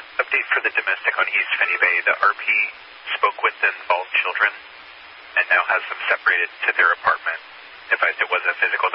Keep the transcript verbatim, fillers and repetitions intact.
update for the domestic on East Finney Bay. The R P spoke with the involved children and now has them separated to their apartment. Advised it was a physical